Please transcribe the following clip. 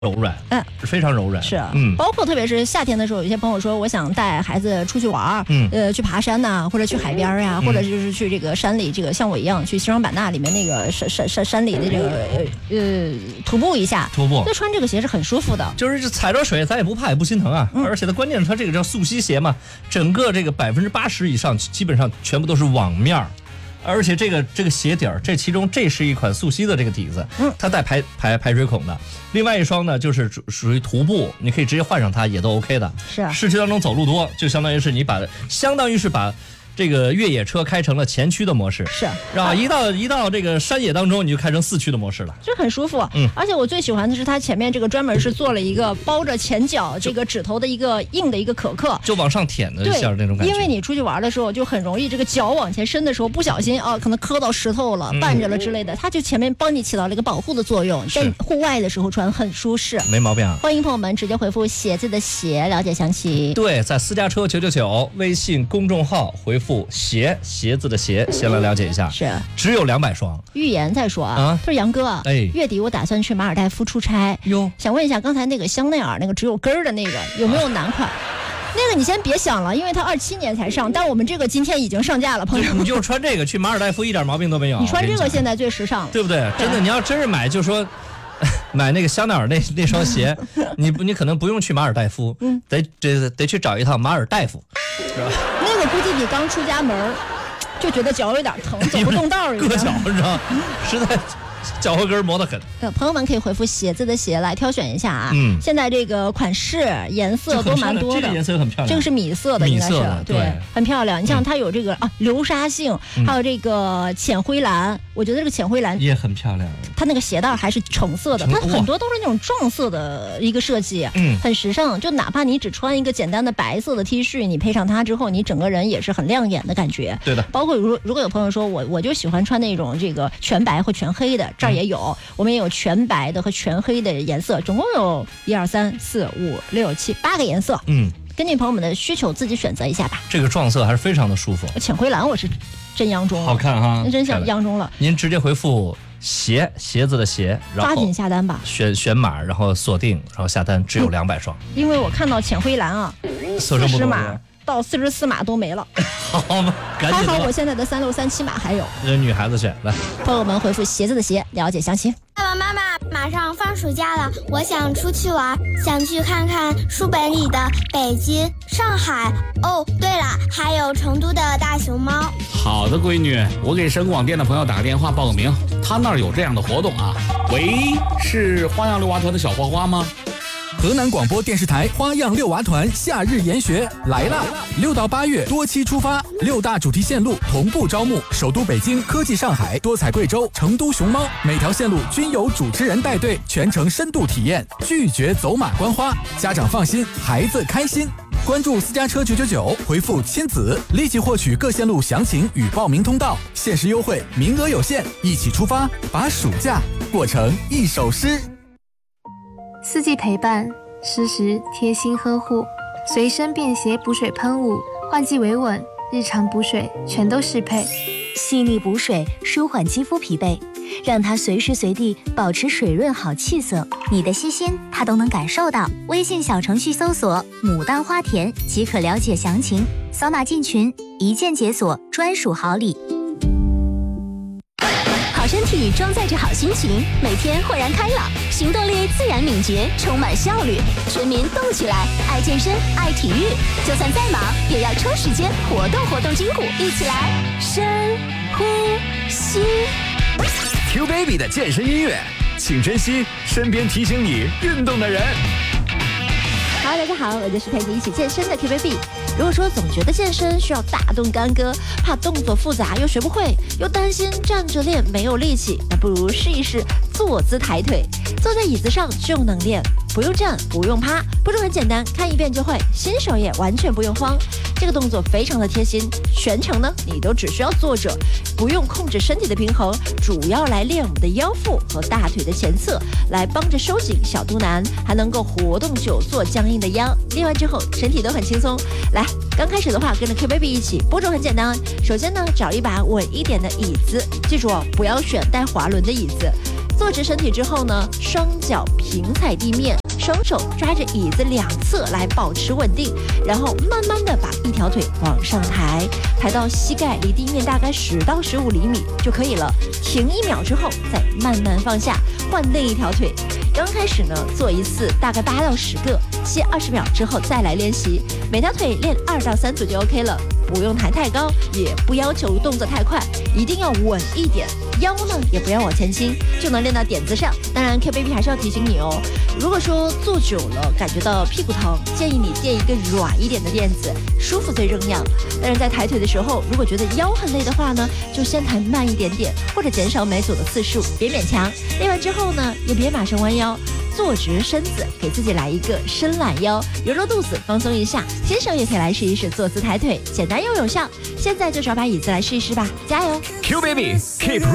柔软，非常柔软， 是，包括特别是夏天的时候，有些朋友说我想带孩子出去玩，去爬山呐，或者去海边呀，或者就是去这个山里，这个像我一样去西双版纳里面那个山里的这个徒步一下，那穿这个鞋是很舒服的， 就是踩着水咱也不怕也不心疼啊，而且它关键是它这个叫速吸鞋嘛，整个这个80%以上基本上全部都是网面。而且这个鞋底儿，这是一款速吸的这个底子，它带排水孔的。另外一双呢，就是属于徒步，你可以直接换上它，也都 OK 的。 是市区当中走路多，就相当于是把这个越野车开成了前驱的模式， 是， 然后一到这个山野当中，你就开成4驱的模式了， 这很舒服。而且我最喜欢的是它前面这个专门是做了一个包着前脚这个指头的一个硬的一个可克， 就往上舔的一下那种感觉。 因为你出去玩的时候就很容易这个脚往前伸的时候不小心可能磕到石头了、绊着了之类的，它就前面帮你起到了一个保护的作用，在户外的时候穿很舒适， 没毛病啊。 欢迎朋友们直接回复鞋子的鞋了解详情。 对，在私家车999微信公众号回复鞋子的鞋，先来了解一下。 是， 只有200双。 预言再说他说杨哥，月底我打算去马尔代夫出差哟，想问一下刚才那个香奈儿那个只有根儿的那个有没有男款？那个你先别想了，因为它27年才上，但我们这个今天已经上架了，朋友。 你就穿这个去马尔代夫一点毛病都没有。 你穿这个现在最时尚了， 对不对？真的，你要真是买，就说买那个香奈儿那双鞋，你可能不用去马尔代夫，得去找一趟马尔代夫，是吧？ 那个估计你刚出家门就觉得脚有点疼，走不动道儿， 硌脚，你知道，实在脚后跟磨得很。 朋友们可以回复鞋子的鞋来挑选一下啊。现在这个款式颜色都蛮多的， 这个颜色很漂亮， 这个是米色的，应该是对， 很漂亮。你像它有这个流沙性，还有这个浅灰蓝，我觉得这个浅灰蓝也很漂亮。 它那个鞋带还是橙色的，它很多都是那种撞色的一个设计，很时尚。就哪怕你只穿一个简单的白色的 T 恤，你配上它之后，你整个人也是很亮眼的感觉。 对的。 包括如果有朋友说我就喜欢穿那种这个全白或全黑的，这儿也有，我们也有全白的和全黑的颜色，总共有1、2、3、4、5、6、7、8个颜色。根据朋友们的需求自己选择一下吧。 这个撞色还是非常的舒服。 浅灰蓝我是真央中了， 好看哈， 真想央中了。您直接回复鞋子的鞋，然后抓紧下单吧， 选码，然后锁定，然后下单，只有200双。 因为我看到浅灰蓝40码到44码都没了。 好吗？赶紧。 还好我现在的36、37码还有。 女孩子选来。 朋友们回复鞋子的鞋了解详情。 爸爸妈妈，马上放暑假了，我想出去玩，想去看看书本里的北京、上海。哦，对了，还有成都的大熊猫。 好的，闺女，我给省广电的朋友打个电话报个名，他那儿有这样的活动啊。喂，是花样6娃团的小花花吗？ 河南广播电视台花样6娃团夏日研学来啦！6到8月多期出发，6大主题线路同步招募，首都北京、科技上海、多彩贵州、成都熊猫，每条线路均有主持人带队，全程深度体验，拒绝走马观花，家长放心，孩子开心。关注私家车999，回复亲子，立即获取各线路详情与报名通道，限时优惠，名额有限，一起出发，把暑假过成一首诗。 四季陪伴，适时贴心呵护，随身便携补水喷雾，换季维稳，日常补水全都适配。 细腻补水，舒缓肌肤疲惫，让它随时随地保持水润好气色。你的细心，它都能感受到。微信小程序搜索“牡丹花田”即可了解详情，扫码进群，一键解锁专属好礼。 好身体装载着好心情，每天豁然开朗，行动力自然敏捷，充满效率。全民动起来，爱健身，爱体育，就算再忙也要抽时间活动筋骨，一起来深呼吸。 Q Baby 的健身音乐，请珍惜身边提醒你运动的人。 Hello， 大家好，我就是陪你一起健身的 Q Baby。如果说总觉得健身需要大动干戈，怕动作复杂又学不会，又担心站着练没有力气，那不如试一试坐姿抬腿。坐在椅子上就能练，不用站，不用趴，步骤很简单，看一遍就会，新手也完全不用慌。这个动作非常的贴心，全程呢你都只需要坐着，不用控制身体的平衡，主要来练我们的腰腹和大腿的前侧，来帮着收紧小肚腩，还能够活动久坐僵硬的腰。练完之后身体都很轻松。来，刚开始的话跟着 Q Baby 一起，步骤很简单。首先呢，找一把稳一点的椅子，记住哦，不要选带滑轮的椅子。 坐直身体之后呢，双脚平踩地面，双手抓着椅子两侧来保持稳定，然后慢慢的把一条腿往上抬，抬到膝盖离地面大概10到15厘米就可以了。停1秒之后，再慢慢放下，换另一条腿。刚开始呢，做一次大概8到10个，歇20秒之后再来练习，每条腿练2到3组就 OK 了。不用抬太高，也不要求动作太快，一定要稳一点。腰呢也不要往前倾，就能练到点子上。当然 Q Baby 还是要提醒你哦，如果说坐久了感觉到屁股疼，建议你垫一个软一点的垫子，舒服最重要。但是在抬腿的时候，如果觉得腰很累的话呢，就先抬慢一点点，或者减少每组的次数，别勉强。练完之后呢，也别马上弯腰，坐直身子，给自己来一个伸懒腰，揉揉肚子，放松一下。新手也可以来试一试坐姿抬腿，简单又有效。现在就找把椅子来试一试吧，加油 ！Q Baby keep